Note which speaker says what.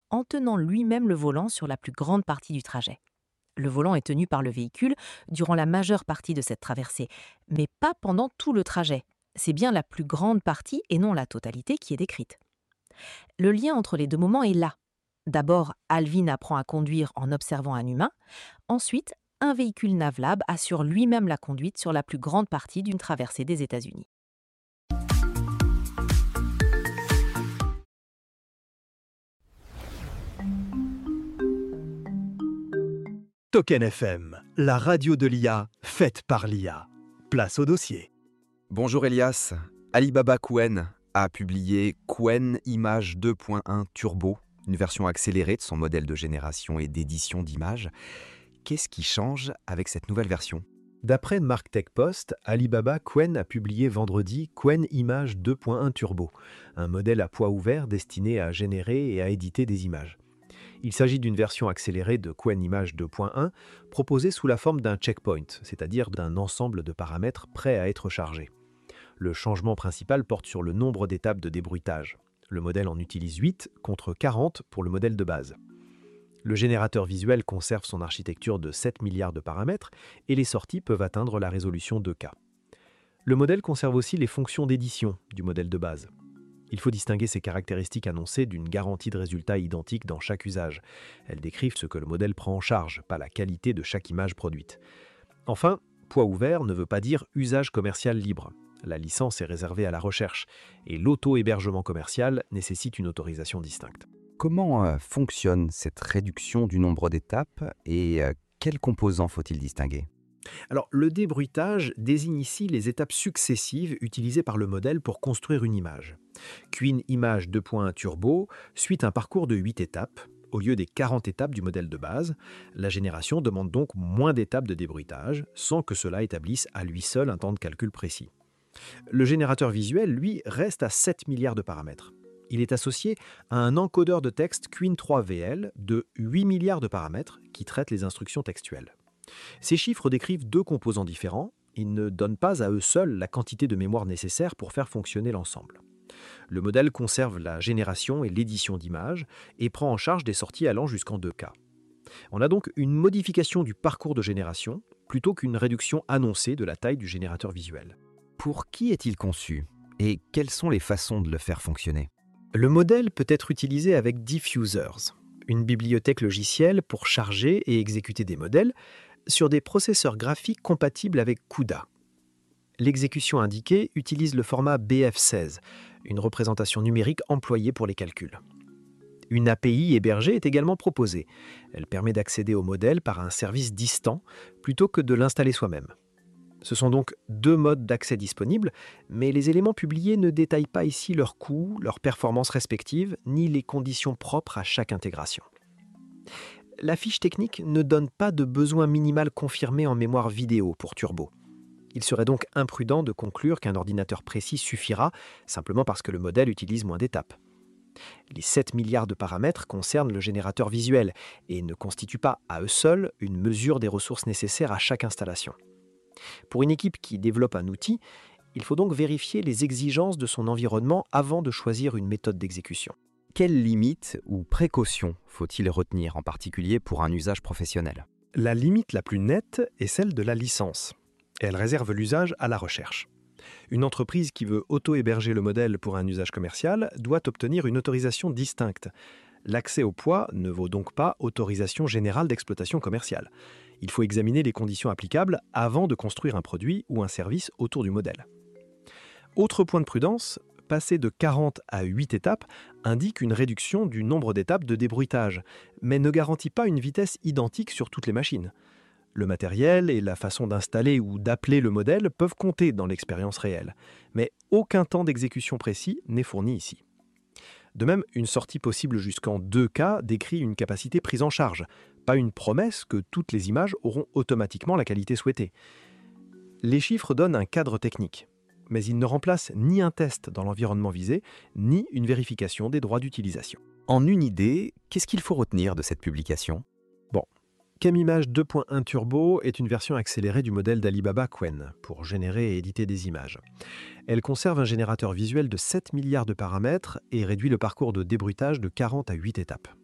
Speaker 1: en tenant lui-même le volant sur la plus grande partie du trajet. Le volant est tenu par le véhicule durant la majeure partie de cette traversée, mais pas pendant tout le trajet. C'est bien la plus grande partie et non la totalité qui est décrite. Le lien entre les deux moments est là. D'abord, Alvin apprend à conduire en observant un humain. Ensuite, un véhicule Navlab assure lui-même la conduite sur la plus grande partie d'une traversée des États-Unis.
Speaker 2: Token FM, la radio de l'IA, faite par l'IA. Place au dossier.
Speaker 3: Bonjour Elias. Alibaba Qwen a publié Qwen Image 2.1 Turbo, une version accélérée de son modèle de génération et d'édition d'images. Qu'est-ce qui change avec cette nouvelle version ?
Speaker 2: D'après Marktech Post, Alibaba Qwen a publié vendredi Qwen Image 2.1 Turbo, un modèle à poids ouvert destiné à générer et à éditer des images. Il s'agit d'une version accélérée de Qwen Image 2.1 proposée sous la forme d'un checkpoint, c'est-à-dire d'un ensemble de paramètres prêts à être chargés. Le changement principal porte sur le nombre d'étapes de débruitage. Le modèle en utilise 8 contre 40 pour le modèle de base. Le générateur visuel conserve son architecture de 7 milliards de paramètres et les sorties peuvent atteindre la résolution 2K. Le modèle conserve aussi les fonctions d'édition du modèle de base. Il faut distinguer ces caractéristiques annoncées d'une garantie de résultat identique dans chaque usage. Elles décrivent ce que le modèle prend en charge, pas la qualité de chaque image produite. Enfin, poids ouvert ne veut pas dire usage commercial libre. La licence est réservée à la recherche et l'auto-hébergement commercial nécessite une autorisation distincte.
Speaker 3: Comment fonctionne cette réduction du nombre d'étapes et quels composants faut-il distinguer ?
Speaker 2: Alors, le débruitage désigne ici les étapes successives utilisées par le modèle pour construire une image. Qwen Image 2.1 Turbo suit un parcours de 8 étapes. Au lieu des 40 étapes du modèle de base, la génération demande donc moins d'étapes de débruitage, sans que cela établisse à lui seul un temps de calcul précis. Le générateur visuel, lui, reste à 7 milliards de paramètres. Il est associé à un encodeur de texte Qwen 3VL de 8 milliards de paramètres qui traite les instructions textuelles. Ces chiffres décrivent deux composants différents. Ils ne donnent pas à eux seuls la quantité de mémoire nécessaire pour faire fonctionner l'ensemble. Le modèle conserve la génération et l'édition d'images et prend en charge des sorties allant jusqu'en 2K. On a donc une modification du parcours de génération plutôt qu'une réduction annoncée de la taille du générateur visuel.
Speaker 3: Pour qui est-il conçu et quelles sont les façons de le faire fonctionner ?
Speaker 2: Le modèle peut être utilisé avec Diffusers, une bibliothèque logicielle pour charger et exécuter des modèles sur des processeurs graphiques compatibles avec CUDA. L'exécution indiquée utilise le format BF16, une représentation numérique employée pour les calculs. Une API hébergée est également proposée. Elle permet d'accéder au modèle par un service distant plutôt que de l'installer soi-même. Ce sont donc deux modes d'accès disponibles, mais les éléments publiés ne détaillent pas ici leurs coûts, leurs performances respectives, ni les conditions propres à chaque intégration. La fiche technique ne donne pas de besoin minimal confirmé en mémoire vidéo pour Turbo. Il serait donc imprudent de conclure qu'un ordinateur précis suffira, simplement parce que le modèle utilise moins d'étapes. Les 7 milliards de paramètres concernent le générateur visuel et ne constituent pas à eux seuls une mesure des ressources nécessaires à chaque installation. Pour une équipe qui développe un outil, il faut donc vérifier les exigences de son environnement avant de choisir une méthode d'exécution.
Speaker 3: Quelles limites ou précautions faut-il retenir, en particulier pour un usage professionnel ?
Speaker 2: La limite la plus nette est celle de la licence. Elle réserve l'usage à la recherche. Une entreprise qui veut auto-héberger le modèle pour un usage commercial doit obtenir une autorisation distincte. L'accès au poids ne vaut donc pas autorisation générale d'exploitation commerciale. Il faut examiner les conditions applicables avant de construire un produit ou un service autour du modèle. Autre point de prudence, passer de 40 à 8 étapes indique une réduction du nombre d'étapes de débruitage, mais ne garantit pas une vitesse identique sur toutes les machines. Le matériel et la façon d'installer ou d'appeler le modèle peuvent compter dans l'expérience réelle, mais aucun temps d'exécution précis n'est fourni ici. De même, une sortie possible jusqu'en 2K décrit une capacité prise en charge, pas une promesse que toutes les images auront automatiquement la qualité souhaitée. Les chiffres donnent un cadre technique, mais ils ne remplacent ni un test dans l'environnement visé, ni une vérification des droits d'utilisation.
Speaker 3: En une idée, qu'est-ce qu'il faut retenir de cette publication ?
Speaker 2: Qwen Image 2.1 Turbo est une version accélérée du modèle d'Alibaba Qwen pour générer et éditer des images. Elle conserve un générateur visuel de 7 milliards de paramètres et réduit le parcours de débruitage de 40 à 8 étapes.